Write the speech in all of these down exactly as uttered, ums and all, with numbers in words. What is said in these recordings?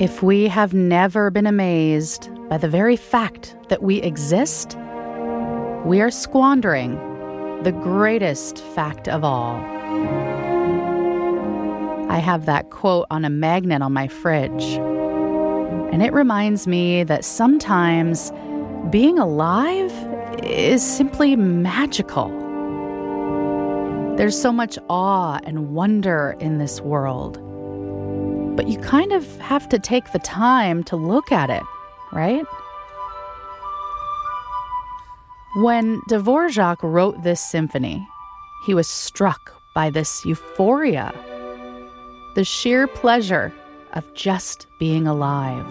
If we have never been amazed by the very fact that we exist, we are squandering the greatest fact of all. I have that quote on a magnet on my fridge, and it reminds me that sometimes being alive is simply magical. There's so much awe and wonder in this world, but you kind of have to take the time to look at it, right? When Dvorak wrote this symphony, he was struck by this euphoria, the sheer pleasure of just being alive.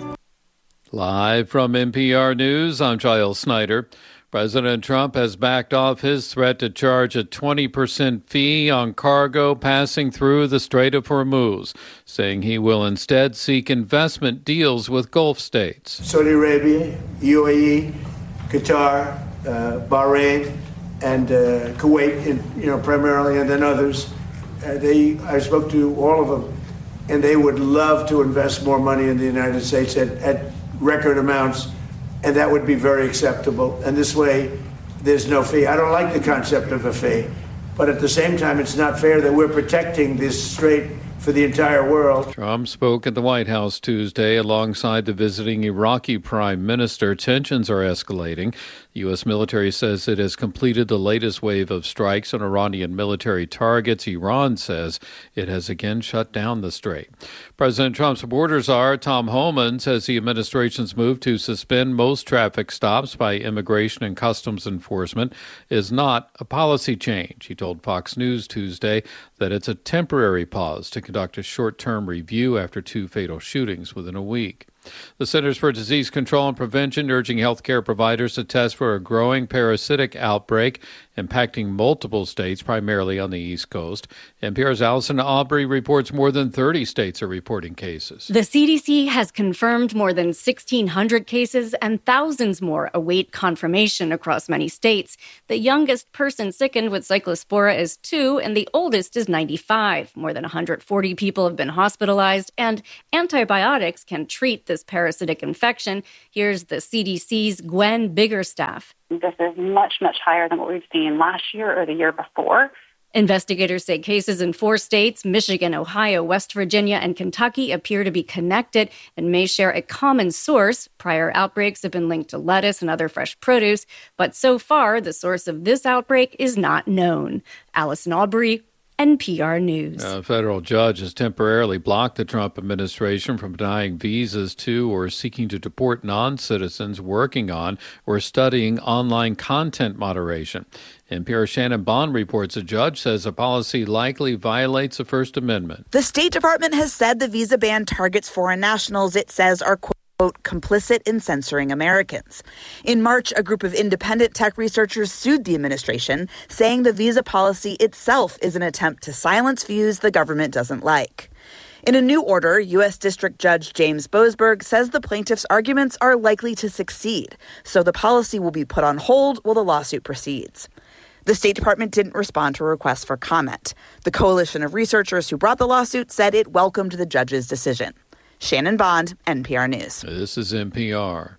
Live from N P R News, I'm Giles Snyder. President Trump has backed off his threat to charge a twenty percent fee on cargo passing through the Strait of Hormuz, saying he will instead seek investment deals with Gulf states. Saudi Arabia, U A E, Qatar, uh, Bahrain, and uh, Kuwait, and, you know, primarily, and then others. Uh, they, I spoke to all of them, and they would love to invest more money in the United States at, at record amounts. And that would be very acceptable. And this way, there's no fee. I don't like the concept of a fee. But at the same time, it's not fair that we're protecting this strait for the entire world. Trump spoke at the White House Tuesday alongside the visiting Iraqi prime minister. Tensions are escalating. The U S military says it has completed the latest wave of strikes on Iranian military targets. Iran says it has again shut down the strait. President Trump's supporters are Tom Homan says the administration's move to suspend most traffic stops by Immigration and Customs Enforcement is not a policy change. He told Fox News Tuesday that it's a temporary pause to conduct a short-term review after two fatal shootings within a week. The Centers for Disease Control and Prevention urging healthcare providers to test for a growing parasitic outbreak impacting multiple states, primarily on the East Coast. N P R's Allison Aubrey reports more than thirty states are reporting cases. The C D C has confirmed more than sixteen hundred cases and thousands more await confirmation across many states. The youngest person sickened with Cyclospora is two, and the oldest is ninety-five. More than one hundred forty people have been hospitalized, and antibiotics can treat this parasitic infection. Here's the C D C's Gwen Biggerstaff. This is much, much higher than what we've seen last year or the year before. Investigators say cases in four states, Michigan, Ohio, West Virginia, and Kentucky, appear to be connected and may share a common source. Prior outbreaks have been linked to lettuce and other fresh produce, but so far, the source of this outbreak is not known. Allison Aubrey, N P R News. A federal judge has temporarily blocked the Trump administration from denying visas to or seeking to deport non-citizens working on or studying online content moderation. N P R's Shannon Bond reports a judge says a policy likely violates the First Amendment. The State Department has said the visa ban targets foreign nationals it says are, quote, complicit in censoring Americans. In March, a group of independent tech researchers sued the administration, saying the visa policy itself is an attempt to silence views the government doesn't like. In a new order, U S District Judge James Boasberg says the plaintiffs' arguments are likely to succeed, so the policy will be put on hold while the lawsuit proceeds. The State Department didn't respond to a request for comment. The coalition of researchers who brought the lawsuit said it welcomed the judge's decision. Shannon Bond, N P R News. This is N P R.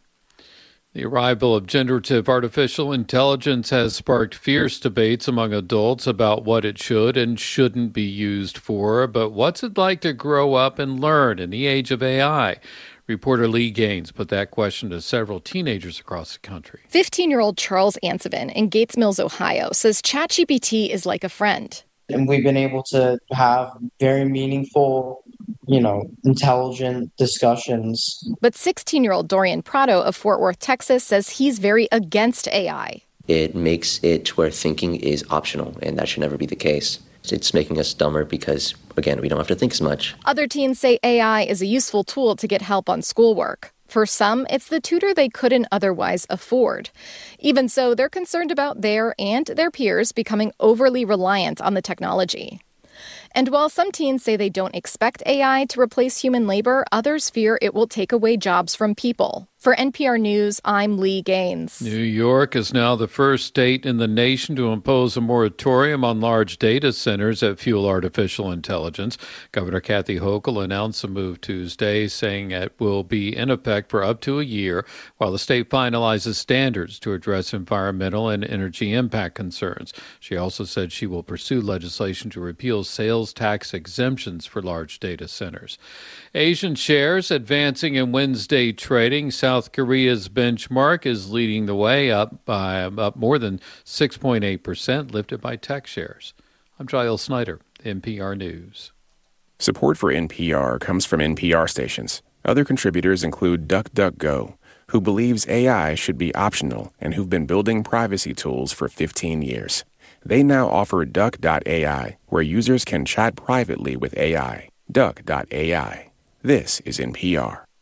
The arrival of generative artificial intelligence has sparked fierce debates among adults about what it should and shouldn't be used for. But what's it like to grow up and learn in the age of A I? Reporter Lee Gaines put that question to several teenagers across the country. fifteen-year-old Charles Ansevin in Gates Mills, Ohio, says ChatGPT is like a friend. And we've been able to have very meaningful, you know, intelligent discussions. But sixteen-year-old Dorian Prado of Fort Worth, Texas, says he's very against A I. It makes it to where thinking is optional, and that should never be the case. It's making us dumber because, again, we don't have to think as much. Other teens say A I is a useful tool to get help on schoolwork. For some, it's the tutor they couldn't otherwise afford. Even so, they're concerned about their and their peers becoming overly reliant on the technology. And while some teens say they don't expect A I to replace human labor, others fear it will take away jobs from people. For N P R News, I'm Lee Gaines. New York is now the first state in the nation to impose a moratorium on large data centers that fuel artificial intelligence. Governor Kathy Hochul announced the move Tuesday, saying it will be in effect for up to a year while the state finalizes standards to address environmental and energy impact concerns. She also said she will pursue legislation to repeal sales tax exemptions for large data centers. Asian shares advancing in Wednesday trading. South Korea's benchmark is leading the way, up by up more than six point eight percent, lifted by tech shares. I'm Giles Snyder, N P R News. Support for N P R comes from N P R stations. Other contributors include DuckDuckGo, who believes A I should be optional and who've been building privacy tools for fifteen years. They now offer Duck dot A I, where users can chat privately with A I. Duck dot A I. This is N P R.